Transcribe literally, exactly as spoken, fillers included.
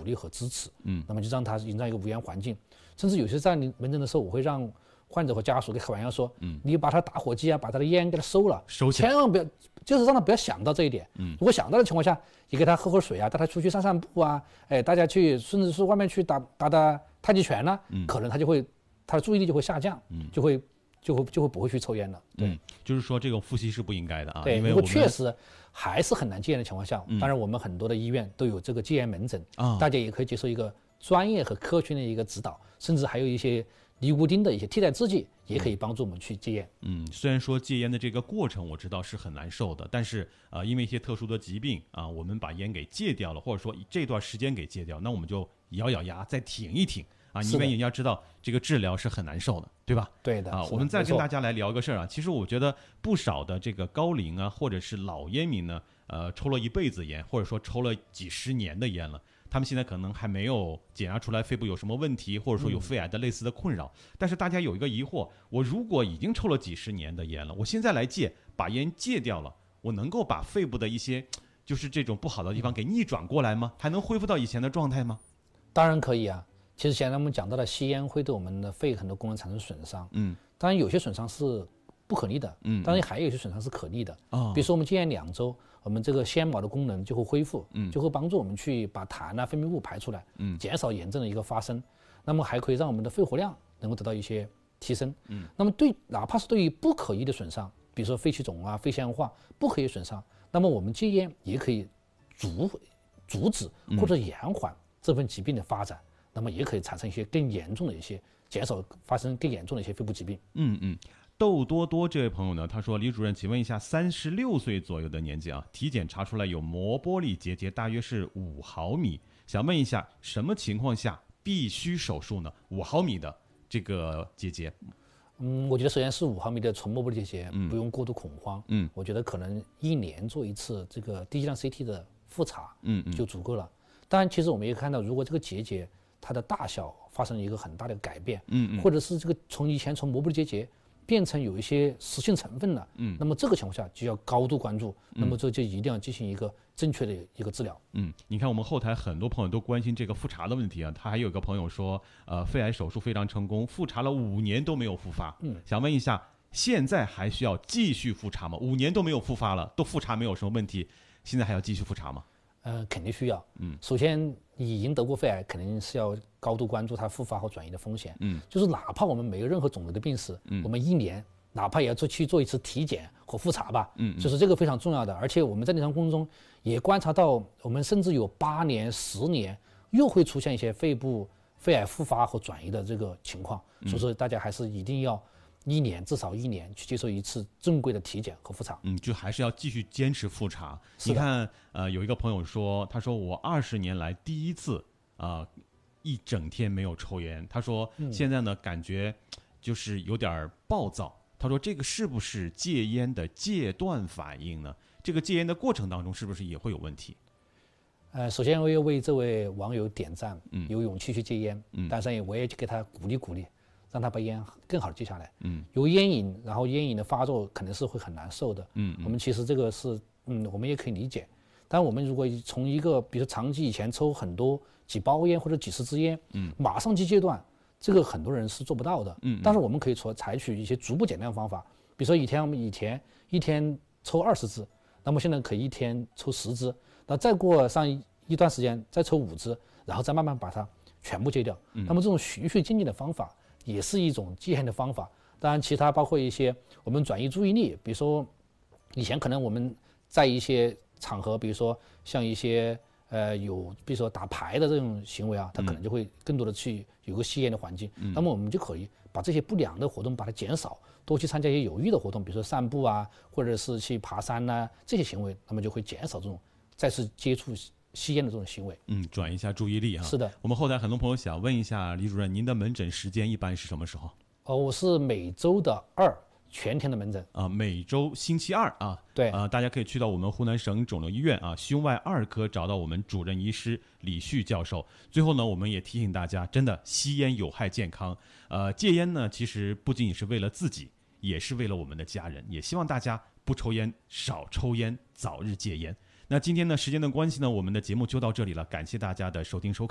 鼓励和支持， 嗯， 那么就让他营造一个无烟环境。甚至有些在门诊的时候，我会让患者和家属给开玩笑说，嗯，你把他打火机啊，把他的烟给他收了， 收起来， 千万不要，就是让他不要想到这一点。嗯，如果想到的情况下，也给他喝喝水啊，带他出去散散步啊，哎，大家去，甚至是外面去打打打太极拳呢、啊，嗯，可能他就会他的注意力就会下降，嗯，就会就会就会不会去抽烟了。对， 嗯，就是说这种复吸是不应该的啊。 对， 因为如果确实还是很难戒烟的情况下，嗯、当然我们很多的医院都有这个戒烟门诊啊，大家也可以接受一个专业和科学的一个指导，甚至还有一些尼古丁的一些替代制剂也可以帮助我们去戒烟。 嗯，虽然说戒烟的这个过程我知道是很难受的，但是呃，因为一些特殊的疾病啊，我们把烟给戒掉了，或者说这段时间给戒掉，那我们就咬咬牙再挺一挺啊，因为你要知道这个治疗是很难受的，对吧？ 对的啊，我们再跟大家来聊一个事儿啊，其实我觉得不少的这个高龄啊，或者是老烟民呢，呃，抽了一辈子烟，或者说抽了几十年的烟了。他们现在可能还没有检查出来肺部有什么问题，或者说有肺癌的类似的困扰。嗯、但是大家有一个疑惑：我如果已经抽了几十年的烟了，我现在来戒，把烟戒掉了，我能够把肺部的一些就是这种不好的地方给逆转过来吗？还能恢复到以前的状态吗？ 当然可以啊。其实现在我们讲到了吸烟会对我们的肺很多功能产生损伤，嗯，当然有些损伤是不可逆的，嗯，当然还有一些损伤是可逆的，哦，比如说我们戒烟两周。我们这个纤毛的功能就会恢复，嗯，就会帮助我们去把痰啊、分泌物排出来，嗯，减少炎症的一个发生。那么还可以让我们的肺活量能够得到一些提升，嗯。那么对，哪怕是对于不可逆的损伤，比如说肺气肿啊、肺纤维化不可逆损伤，那么我们戒烟也可以阻阻止或者延缓这份疾病的发展，嗯、那么也可以产生一些更严重的一些，减少发生更严重的一些肺部疾病。 嗯嗯。豆多多这位朋友呢，他说：“李主任，请问一下，三十六岁左右的年纪啊，体检查出来有膜玻璃结节，大约是五毫米，想问一下，什么情况下必须手术呢？五毫米的这个结节。” 嗯，我觉得首先是五毫米的纯膜玻璃结节，嗯、不用过度恐慌。嗯，我觉得可能一年做一次这个低剂量 C T 的复查，嗯，就足够了。当然，其实我们也看到，如果这个结节它的大小发生了一个很大的改变，嗯，或者是这个从以前从膜玻璃结节变成有一些实性成分了，嗯，那么这个情况下就要高度关注，嗯、那么这就一定要进行一个正确的一个治疗。 嗯，你看我们后台很多朋友都关心这个复查的问题啊，他还有一个朋友说，呃，肺癌手术非常成功，复查了五年都没有复发，嗯，想问一下，现在还需要继续复查吗？五年都没有复发了，都复查没有什么问题，现在还要继续复查吗？ 呃，肯定需要。嗯，首先你已经得过肺癌，肯定是要高度关注它复发和转移的风险。嗯，就是哪怕我们没有任何肿瘤的病史，嗯，我们一年哪怕也要做去做一次体检和复查吧。嗯，就是这个非常重要的。而且我们在临床过程中也观察到，我们甚至有八年、十年又会出现一些肺部肺癌复发和转移的这个情况。嗯、所以说大家还是一定要一年至少一年去接受一次正规的体检和复查。 嗯，就还是要继续坚持复查。你看，呃，有一个朋友说，他说我二十年来第一次啊、呃，一整天没有抽烟。他说现在呢，感觉就是有点暴躁。他说这个是不是戒烟的戒断反应呢？这个戒烟的过程当中是不是也会有问题？ 呃，首先我要为这位网友点赞，嗯，有勇气去戒烟，嗯，但是我也给他鼓励鼓励。让他把烟更好的戒下来。嗯，有烟瘾，然后烟瘾的发作肯定是会很难受的。嗯，我们其实这个是，嗯，我们也可以理解。但我们如果从一个，比如长期以前抽很多几包烟或者几十支烟，嗯，马上去戒断，这个很多人是做不到的。嗯，但是我们可以说采取一些逐步减量方法，比如说以前我们以前一天抽二十支，那么现在可以一天抽十支，那再过上一段时间再抽五支，然后再慢慢把它全部戒掉。嗯，那么这种循序渐进的方法也是一种戒烟的方法。当然其他包括一些我们转移注意力，比如说以前可能我们在一些场合，比如说像一些呃有比如说打牌的这种行为啊，它可能就会更多的去有个吸烟的环境、嗯、那么我们就可以把这些不良的活动把它减少，多去参加一些有益的活动，比如说散步啊，或者是去爬山啊，这些行为那么就会减少这种再次接触吸烟的这种行为。 嗯，转移一下注意力哈。 是的。 我们后台很多朋友想问一下李主任，您的门诊时间一般是什么时候？ 哦，我是每周的二全天的门诊啊，每周星期二啊。 对啊，大家可以去到我们湖南省肿瘤医院啊胸外二科找到我们主任医师李旭教授。最后呢，我们也提醒大家，真的吸烟有害健康。呃，戒烟呢，其实不仅仅是为了自己，也是为了我们的家人。也希望大家不抽烟，少抽烟，早日戒烟。那今天呢，时间的关系呢，我们的节目就到这里了，感谢大家的收听收看。